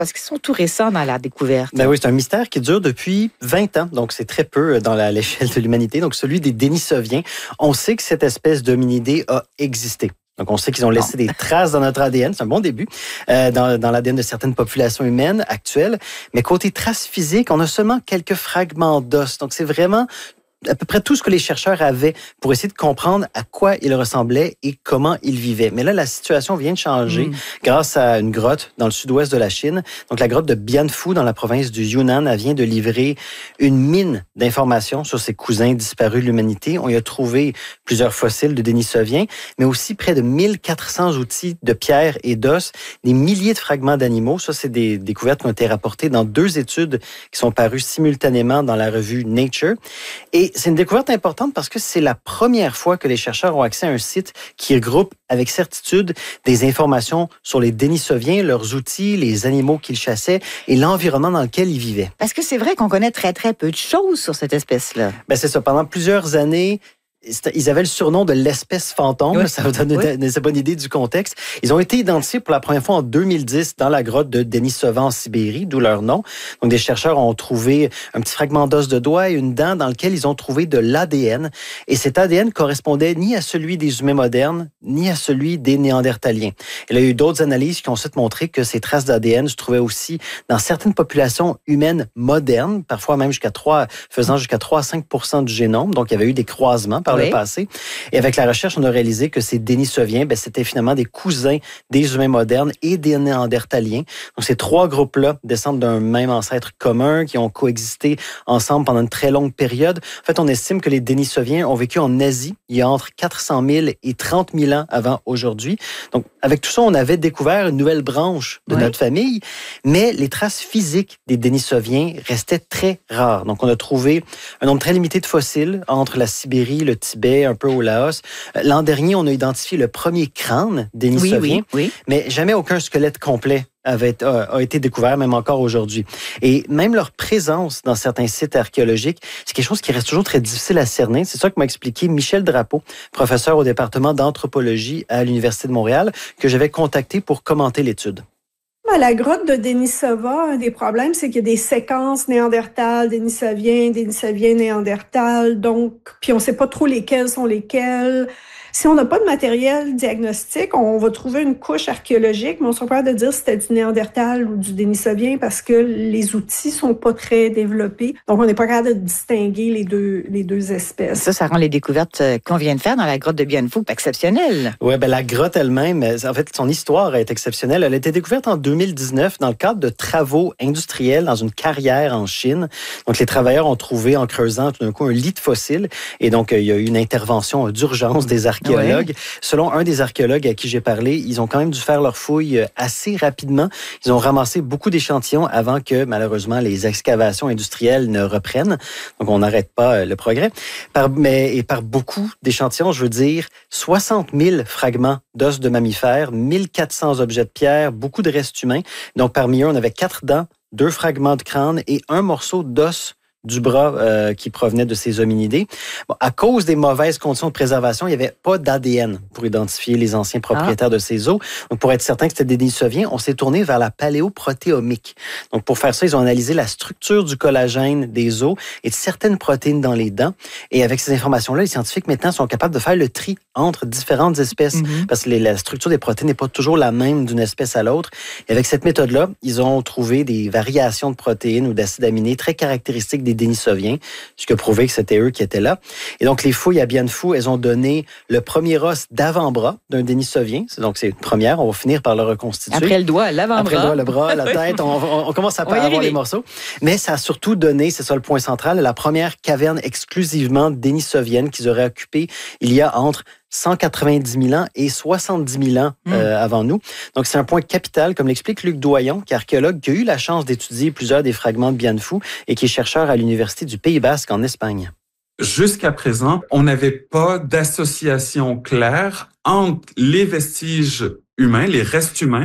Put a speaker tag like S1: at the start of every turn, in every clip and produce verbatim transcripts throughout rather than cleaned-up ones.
S1: Parce qu'ils sont tout récents dans la découverte.
S2: Ben oui, c'est un mystère qui dure depuis vingt ans, donc c'est très peu dans la, l'échelle de l'humanité. Donc celui des Denisoviens, on sait que cette espèce d'hominidé a existé. Donc, on sait qu'ils ont laissé des traces dans notre A D N. C'est un bon début euh, dans, dans l'A D N de certaines populations humaines actuelles. Mais côté traces physiques, on a seulement quelques fragments d'os. Donc, c'est vraiment à peu près tout ce que les chercheurs avaient pour essayer de comprendre à quoi ils ressemblaient et comment ils vivaient. Mais là, la situation vient de changer mmh. grâce à une grotte dans le sud-ouest de la Chine. Donc, la grotte de Bianfu dans la province du Yunnan, elle vient de livrer une mine d'informations sur ses cousins disparus de l'humanité. On y a trouvé plusieurs fossiles de Denisoviens, mais aussi près de mille quatre cents outils de pierre et d'os, des milliers de fragments d'animaux. Ça, c'est des découvertes qui ont été rapportées dans deux études qui sont parues simultanément dans la revue Nature. Et c'est une découverte importante parce que c'est la première fois que les chercheurs ont accès à un site qui regroupe avec certitude des informations sur les Denisoviens, leurs outils, les animaux qu'ils chassaient et l'environnement dans lequel ils vivaient.
S1: Parce que c'est vrai qu'on connaît très, très peu de choses sur cette espèce-là.
S2: Ben c'est ça. Pendant plusieurs années, ils avaient le surnom de l'espèce fantôme. Oui. Ça vous donne oui. une, une bonne idée du contexte. Ils ont été identifiés pour la première fois en deux mille dix dans la grotte de Denisova en Sibérie, d'où leur nom. Donc, des chercheurs ont trouvé un petit fragment d'os de doigt et une dent dans lequel ils ont trouvé de l'A D N. Et cet A D N correspondait ni à celui des humains modernes, ni à celui des Néandertaliens. Il y a eu d'autres analyses qui ont ensuite montré que ces traces d'A D N se trouvaient aussi dans certaines populations humaines modernes, parfois même jusqu'à trois, faisant jusqu'à trois à cinq pour cent du génome. Donc, il y avait eu des croisements par oui. le passé. Et avec la recherche, on a réalisé que ces Denisoviens, ben, c'était finalement des cousins des humains modernes et des Néandertaliens. Donc, ces trois groupes-là descendent d'un même ancêtre commun qui ont coexisté ensemble pendant une très longue période. En fait, on estime que les Denisoviens ont vécu en Asie il y a entre quatre cent mille et trente mille ans avant aujourd'hui. Donc, avec tout ça, on avait découvert une nouvelle branche de oui. notre famille, mais les traces physiques des Denisoviens restaient très rares. Donc, on a trouvé un nombre très limité de fossiles entre la Sibérie, le Tibet, un peu au Laos. L'an dernier, on a identifié le premier crâne Denisovien,
S1: oui, oui, oui.
S2: mais jamais aucun squelette complet avait, a, a été découvert, même encore aujourd'hui. Et même leur présence dans certains sites archéologiques, c'est quelque chose qui reste toujours très difficile à cerner. C'est ça que m'a expliqué Michel Drapeau, professeur au département d'anthropologie à l'Université de Montréal, que j'avais contacté pour commenter l'étude.
S3: À la grotte de Denisova, un des problèmes, c'est qu'il y a des séquences néandertales, Denisoviens, Denisoviens, néandertales, donc, puis on ne sait pas trop lesquels sont lesquels. Si on n'a pas de matériel diagnostique, on va trouver une couche archéologique, mais on sera pas de dire si c'était du néandertal ou du dénisovien parce que les outils sont pas très développés. Donc, on n'est pas capable de distinguer les deux, les deux espèces.
S1: Ça, ça rend les découvertes qu'on vient de faire dans la grotte de Bianfu exceptionnelles.
S2: Oui, ben la grotte elle-même, en fait, son histoire est exceptionnelle. Elle a été découverte en deux mille dix-neuf dans le cadre de travaux industriels dans une carrière en Chine. Donc, les travailleurs ont trouvé en creusant tout d'un coup un lit de fossiles et donc, il y a eu une intervention d'urgence des archéologues. Archéologues. Ouais. Selon un des archéologues à qui j'ai parlé, ils ont quand même dû faire leurs fouilles assez rapidement. Ils ont ramassé beaucoup d'échantillons avant que, malheureusement, les excavations industrielles ne reprennent. Donc, on n'arrête pas le progrès. Par, mais, et par beaucoup d'échantillons, je veux dire soixante mille fragments d'os de mammifères, mille quatre cents objets de pierre, beaucoup de restes humains. Donc, parmi eux, on avait quatre dents, deux fragments de crâne et un morceau d'os du bras euh, qui provenait de ces hominidés. Bon, à cause des mauvaises conditions de préservation, il n'y avait pas d'A D N pour identifier les anciens propriétaires ah. de ces os. Donc, pour être certain que c'était des Denisoviens, on s'est tourné vers la paléoprotéomique. Donc, pour faire ça, ils ont analysé la structure du collagène des os et de certaines protéines dans les dents. Et avec ces informations-là, les scientifiques maintenant sont capables de faire le tri entre différentes espèces mm-hmm. parce que les, la structure des protéines n'est pas toujours la même d'une espèce à l'autre. Et avec cette méthode-là, ils ont trouvé des variations de protéines ou d'acides aminés très caractéristiques des Denisoviens, ce qui a prouvé que c'était eux qui étaient là. Et donc, les fouilles à Bianfu, elles ont donné le premier os d'avant-bras d'un Denisovien. Donc, c'est une première. On va finir par le reconstituer.
S1: Après le doigt, l'avant-bras.
S2: Après le doigt, le bras, la tête. on, on, on commence à on avoir les morceaux. Mais ça a surtout donné, c'est ça le point central, la première caverne exclusivement denisovienne qu'ils auraient occupée il y a entre cent quatre-vingt-dix mille ans et soixante-dix mille ans euh, mmh. avant nous. Donc, c'est un point capital, comme l'explique Luc Doyon, qui est archéologue, qui a eu la chance d'étudier plusieurs des fragments de Bianfu et qui est chercheur à l'Université du Pays Basque en Espagne.
S4: Jusqu'à présent, on n'avait pas d'association claire entre les vestiges humains, les restes humains,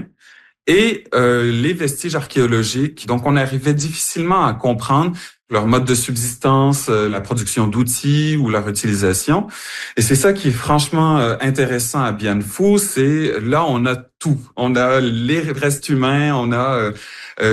S4: et euh, les vestiges archéologiques. Donc, on arrivait difficilement à comprendre leur mode de subsistance, euh, la production d'outils ou leur utilisation. Et c'est ça qui est franchement euh, intéressant à Bianfu, c'est là on a tout. On a les restes humains, on a euh,